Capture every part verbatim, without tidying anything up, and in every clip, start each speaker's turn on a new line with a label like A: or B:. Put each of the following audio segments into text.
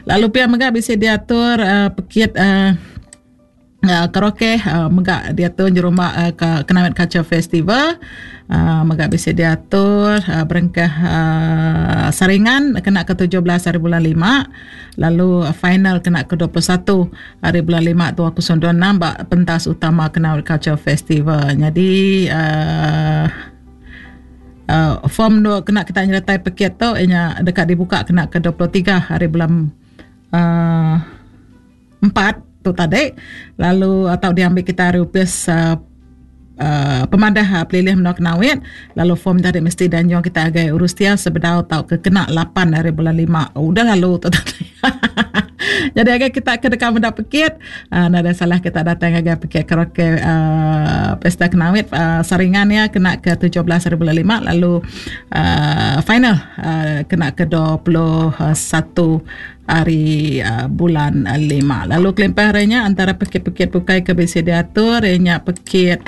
A: Lalu pihak megak bisa diatur uh, pekit uh, Uh, karaoke uh, megak diatur di rumah uh, ke Kenawit Culture Festival uh, megak bisa diatur uh, berengkah uh, saringan kena ke tujuh belas hari bulan lima, lalu uh, final kena ke dua puluh satu hari bulan lima dua ribu dua puluh enam bak pentas utama Kenawit Culture Festival. Jadi uh, uh, form tu kena kita nyertai paket tu ianya dekat dibuka kena ke dua puluh tiga hari bulan uh, empat tu tadi, lalu atau diambil kita rupis uh, uh, pemandah uh, pelilih menok Kenawit, lalu form tadi mesti dan yang kita agak urus dia sebedau tau ke kena lapan hari bulan lima. Oh, udah lalu tu tadi. Jadi agak kita ke dekat mendak pekit, uh, ada salah kita datang agak pekit karaoke uh, Pesta Kenawit uh, saringannya kena ke tujuh belas hari bulan lima, lalu uh, final uh, kena ke dua puluh satu hari uh, bulan uh, lima. Lalu kelempah harinya antara pekit-pekit bukai ke bisa diatur ianya pekit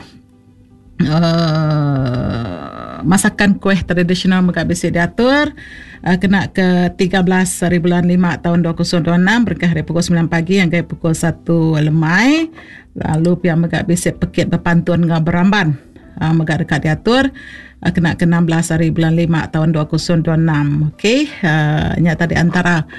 A: uh, masakan kuih tradisional megak bisa diatur uh, kena ke tiga belas hari bulan lima tahun dua ribu dua puluh enam berkah hari pukul sembilan pagi hingga pukul satu lemai. Lalu pihak megak bisa pekit berpantun dengan beramban uh, megak dekat diatur uh, kena ke enam belas hari bulan lima tahun dua ribu dua puluh enam. Okey, uh, ini tadi antara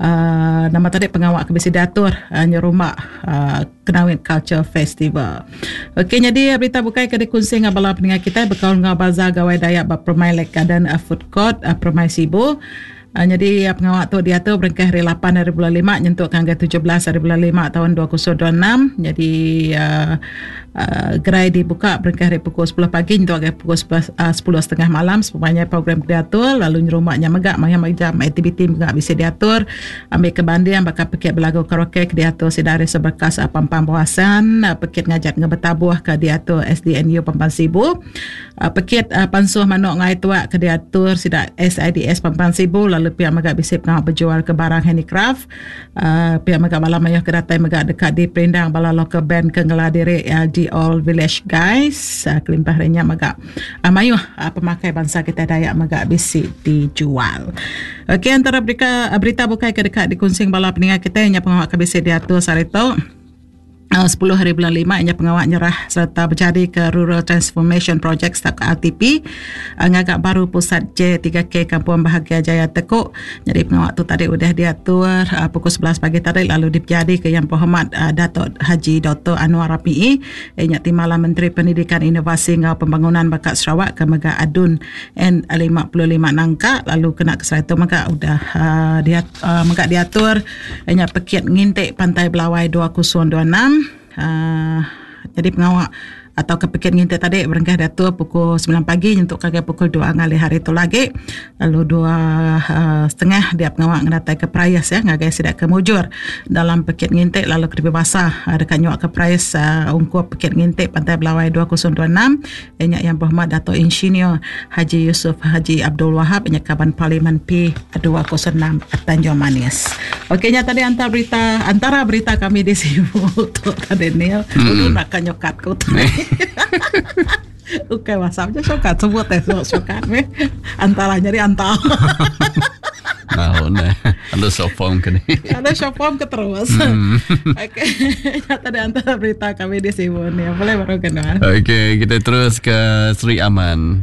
A: uh, nama tadi pengawal ke bisa diatur uh, nyerumah uh, Kenawit Culture Festival. Okey, jadi berita bukai ke dikongsi dengan bala pendengar kita berkaul dengan bazar gawai dayak bab Permai Lake Garden uh, Food Court uh, Permai Sibu. Uh, jadi uh, pengawal tu diatur berengkah hari lapan hari bulan lima nyentuk hingga tujuh belas hari bulan lima tahun dua ribu dua puluh enam. Jadi uh, uh, gerai dibuka berengkah hari pukul sepuluh pagi nyentuk hingga pukul sepuluh setengah malam. Semuanya program diatur, lalu rumahnya megak macam aktiviti megak bisa diatur, ambil kebandian bakal pekit berlagu karaoke diatur sedari seberkas uh, pampang bawasan, uh, pekit ngajak ngebetabuh ke diatur S D N U Pampang Sibu, uh, pekit uh, pansuh manuk ngai tuak ke diatur sidak S I D S Pampang Sibu. Lalu pihak megak bisa pengawal berjual ke barang handicraft, uh, pihak megak bala mayah kedatai megak dekat di Perindang bala local band ke ngeladiri uh, di All Village Guys, uh, kelimpah renyah megak uh, mayuh uh, pemakai bangsa kita Dayak megak bisa dijual. Okey, antara berita, berita bukai ke dekat dikonsing bala pendengar kita yang pengawal ke bisa diatur sarito Uh, sepuluh hari bulan lima ianya pengawal nyerah serta berjadi ke Rural Transformation Project setakat R T P uh, ngagak baru pusat J tiga K Kampung Bahagia Jaya Tekuk. Jadi pengawal tu tadi sudah diatur uh, pukul sebelas pagi tadi, lalu dijadi ke Yang Berhormat uh, Datuk Haji Doktor Anwar Rafi'i ianya Timbalan Menteri Pendidikan Inovasi dan Pembangunan Bakat Sarawak ke megak adun N lima puluh lima nangka, lalu kena ke serta megak sudah uh, dia uh, megak diatur ianya pekit ngintik Pantai Belawai dua ribu dua puluh enam. Uh, jadi pengawal atau kepikir ngintai tadi berengkah datuk pukul sembilan pagi untuk kagak pukul dua ngali hari itu lagi, lalu dua uh, setengah dia pengawal ngedatai ke Prayas ya ngagai sidak ke mujur dalam pekit ngintai, lalu ke basah uh, dekat nyuak ke Prayas uh, ungkup pekit ngintai Pantai Belawai dua ribu dua puluh enam ianya Yang Berhormat Datuk Insinyur Haji Yusuf Haji Abdul Wahab ianya Kaban Parlimen P dua ribu enam Tanjung Manis. Okeynya tadi antara berita antara berita kami di Sibu tu tadi Neil udah nak nyokat kau tadi. Oke, WhatsApp je sokat sebut eh sokat meh antara nyari antara.
B: Nah, nah, ada short form ke ni.
A: Ada short form ke terus. Oke, tadi antara berita kami di Sibu ni. Boleh baru kenal.
B: Okey, kita terus ke Sri Aman.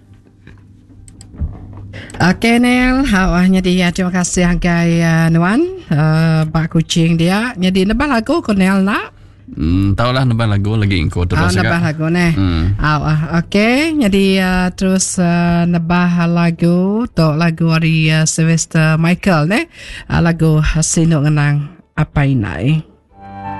C: Okey Nel, awalnya dia terima kasih Angkai uh, Nuan, uh, Pak Kucing dia. Jadi nebah lagu ko Nel nak?
B: Hmm, tahulah nebah lagu lagi ingko terus.
C: Ah, nebah lagu neh. Hmm. Ah, okey, jadi uh, terus uh, nebah lagu, tok lagu dari uh, Sylvester Michael neh. Uh, lagu Sinuk Ngenang Apa Inai.